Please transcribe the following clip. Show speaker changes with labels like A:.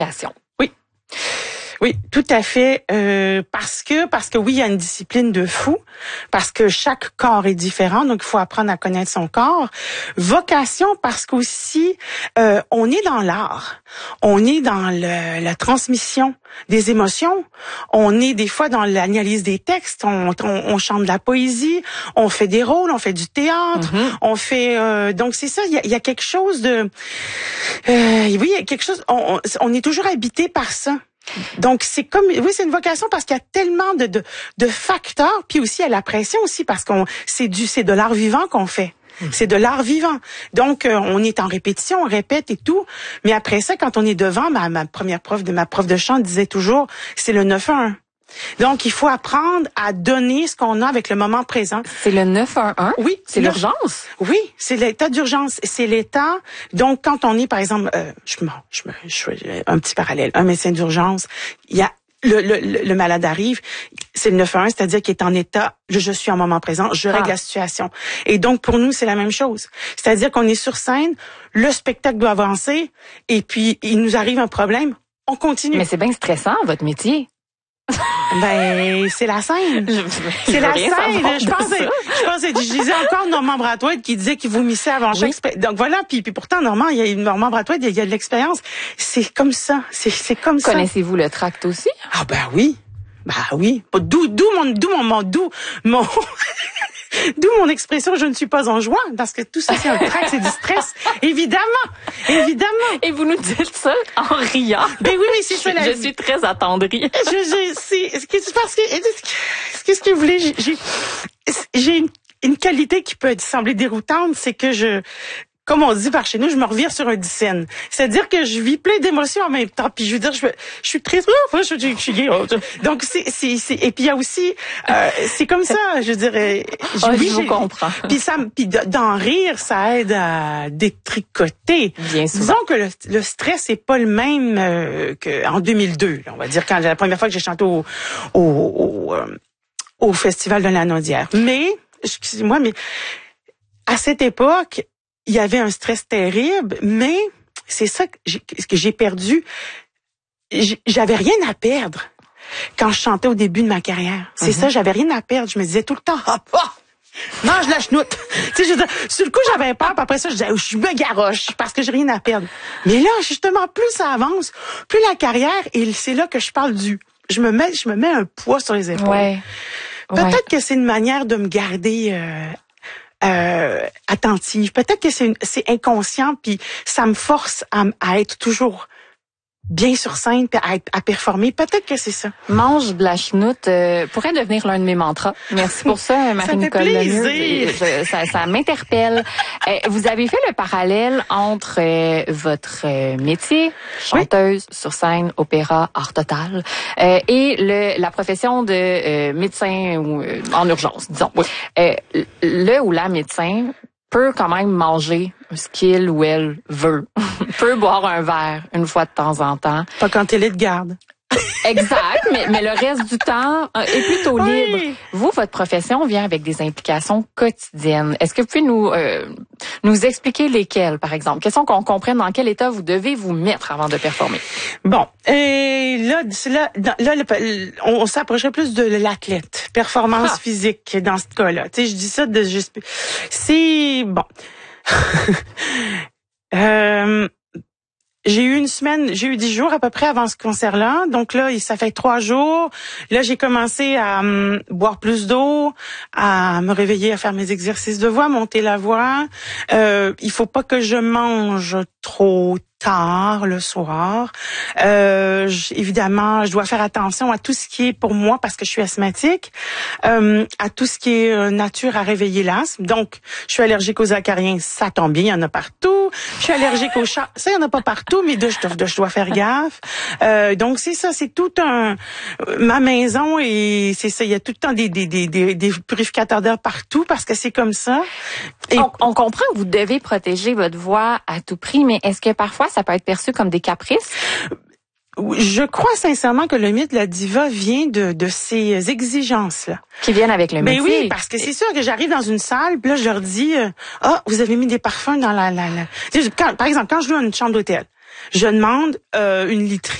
A: Oui. Oui, tout à fait. Parce que oui, il y a une discipline de fou, parce que chaque corps est différent, donc il faut apprendre à connaître son corps. Vocation, parce qu'aussi, on est dans l'art, on est dans la transmission des émotions, on est des fois dans l'analyse des textes, on chante de la poésie, on fait des rôles, on fait du théâtre, on fait donc c'est ça. Il y a quelque chose de, oui, il y a quelque chose. On est toujours habité par ça. Donc c'est comme c'est une vocation parce qu'il y a tellement de facteurs, puis aussi il y a la pression aussi parce c'est de l'art vivant qu'on fait. C'est de l'art vivant. Donc on est en répétition, on répète et tout, mais après ça quand on est devant, ma prof de chant disait toujours c'est le 9-1. Donc il faut apprendre à donner ce qu'on a avec le moment présent.
B: C'est le 911.
A: Oui,
B: c'est l'urgence.
A: Oui, c'est l'état d'urgence, c'est l'état. Donc quand on est par exemple je fais un petit parallèle, un médecin d'urgence, il y a le malade arrive, c'est le 911, c'est-à-dire qu'il est en état, je suis en moment présent, je règle la situation. Et donc, pour nous, c'est la même chose. C'est-à-dire qu'on est sur scène, le spectacle doit avancer, et puis, il nous arrive un problème, on continue.
B: Mais c'est bien stressant, votre métier.
A: Ben, c'est la scène. C'est la scène. Je disais encore Normand Brathwaite qui disait qu'il vomissait avant chaque spectacle. Donc voilà, puis pourtant Normand Brathwaite, il y a de l'expérience. C'est comme ça. C'est comme ça.
B: Connaissez-vous le tract aussi?
A: Ah ben oui. D'où mon expression je ne suis pas en joie parce que tout ça c'est un tract, c'est du stress. Évidemment.
B: Et vous nous dites ça en riant.
A: Ben oui, mais c'est ça la vie.
B: Je suis très attendrie.
A: Qu'est-ce que vous voulez? J'ai une qualité qui peut sembler déroutante, c'est que comme on dit par chez nous, je me revire sur un dixaine. C'est-à-dire que je vis plein d'émotions en même temps. Puis je veux dire, je suis très, je suis gay. Donc et puis il y a aussi, c'est comme ça. Je dirais,
B: je vous comprends.
A: Puis d'en rire, ça aide à détricoter.
B: Bien souvent.
A: Disons que le stress est pas le même qu'en 2002. On va dire quand la première fois que j'ai chanté au festival de la Naudière. Mais excusez-moi, mais à cette époque, il y avait un stress terrible, mais c'est ça que j'ai perdu. J'avais rien à perdre quand je chantais au début de ma carrière. C'est ça, j'avais rien à perdre. Je me disais tout le temps, mange la chenoute. Tu sais, sur le coup, j'avais peur, puis après ça, je disais, je me garoche parce que j'ai rien à perdre. Mais là, justement, plus ça avance, plus la carrière, et c'est là que je parle je me mets un poids sur les épaules.
B: Ouais.
A: Peut-être que c'est une manière de me garder attentive. Peut-être que c'est inconscient, puis ça me force à être toujours bien sur scène, puis à performer. Peut-être que c'est ça.
B: Mange de la chenoute pourrait devenir l'un de mes mantras. Merci pour ça, Marie-Nicole Lemieux. Ça m'interpelle. Vous avez fait le parallèle entre votre métier, chanteuse sur scène, opéra, art total, et la profession de médecin en urgence, disons. Oui. Le ou la médecin peut quand même manger ce qu'il ou elle veut. Peut boire un verre une fois de temps en temps.
A: Pas quand elle est de garde.
B: Exact, mais le reste du temps est plutôt libre. Vous, votre profession vient avec des implications quotidiennes. Est-ce que vous pouvez nous expliquer lesquelles, par exemple? Question qu'on comprenne dans quel état vous devez vous mettre avant de performer.
A: Bon, et là, on s'approcherait plus de l'athlète, performance physique dans ce cas-là. Tu sais, je dis ça c'est bon. J'ai eu 10 jours à peu près avant ce concert-là. Donc là, ça fait 3 jours. Là, j'ai commencé à boire plus d'eau, à me réveiller, à faire mes exercices de voix, monter la voix. Il faut pas que je mange trop tard le soir. Évidemment, je dois faire attention à tout ce qui est pour moi parce que je suis asthmatique, à tout ce qui est nature à réveiller l'asthme. Donc, je suis allergique aux acariens, ça tombe bien, il y en a partout. Je suis allergique aux chats, ça il y en a pas partout, mais je dois faire gaffe. Donc c'est ça, c'est tout ma maison et c'est ça, il y a tout le temps des purificateurs d'air partout parce que c'est comme ça.
B: Et on comprend que vous devez protéger votre voix à tout prix, mais est-ce que parfois ça peut être perçu comme des caprices?
A: Je crois sincèrement que le mythe de la diva vient de ces exigences-là.
B: Qui viennent avec le métier.
A: Mais oui, parce que c'est sûr que j'arrive dans une salle, puis là, je leur dis, vous avez mis des parfums dans la... Par exemple, quand je loue une chambre d'hôtel, je demande une literie